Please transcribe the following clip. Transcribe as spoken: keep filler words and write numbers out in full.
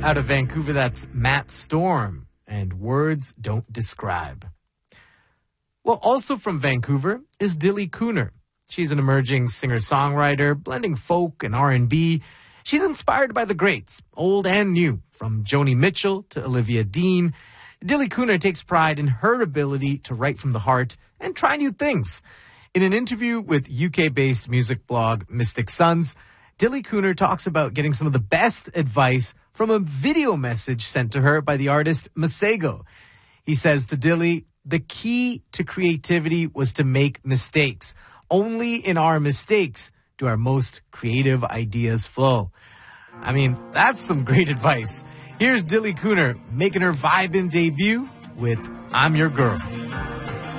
Out of Vancouver, that's Matt Storm, and Words Don't Describe. Well, also from Vancouver is Dilly Cooner. She's an emerging singer-songwriter, blending folk and R and B. She's inspired by the greats, old and new, from Joni Mitchell to Olivia Dean. Dilly Cooner takes pride in her ability to write from the heart and try new things. In an interview with U K-based music blog Mystic Sons, Dilly Cooner talks about getting some of the best advice from a video message sent to her by the artist Masego. He says to Dilly, the key to creativity was to make mistakes. Only in our mistakes do our most creative ideas flow. I mean, that's some great advice. Here's Dilly Cooner making her vibe-in debut with I'm Your Girl.